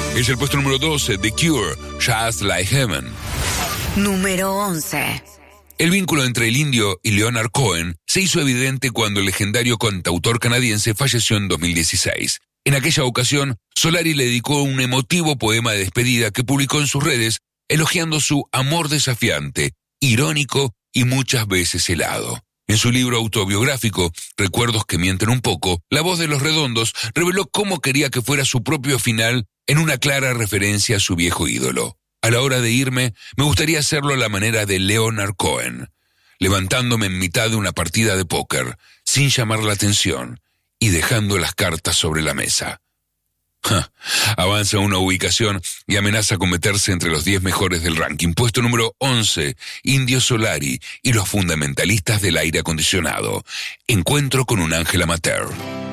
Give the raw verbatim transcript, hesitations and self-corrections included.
Es el puesto número doce, The Cure, Just Like Heaven. Número once. El vínculo entre el indio y Leonard Cohen se hizo evidente cuando el legendario cantautor canadiense falleció en dos mil dieciséis. En aquella ocasión, Solari le dedicó un emotivo poema de despedida que publicó en sus redes, elogiando su amor desafiante, irónico y muchas veces helado. En su libro autobiográfico, Recuerdos que mienten un poco, la voz de Los Redondos reveló cómo quería que fuera su propio final en una clara referencia a su viejo ídolo. A la hora de irme, me gustaría hacerlo a la manera de Leonard Cohen, levantándome en mitad de una partida de póker, sin llamar la atención y dejando las cartas sobre la mesa. Ja, avanza una ubicación y amenaza con meterse entre los diez mejores del ranking. Puesto número once, Indio Solari y los fundamentalistas del aire acondicionado. Encuentro con un ángel amateur.